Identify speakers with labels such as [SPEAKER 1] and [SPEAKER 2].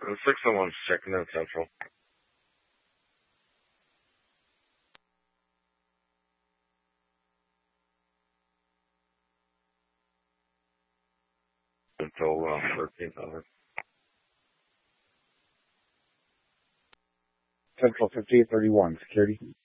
[SPEAKER 1] 601's checking in Central. Until 13th.
[SPEAKER 2] Central 5831, security.